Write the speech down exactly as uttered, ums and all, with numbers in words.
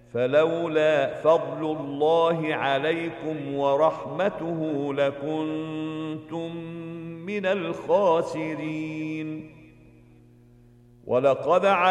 فلولا فضل الله عليكم ورحمته لكنتم من الخاسرين. ولقد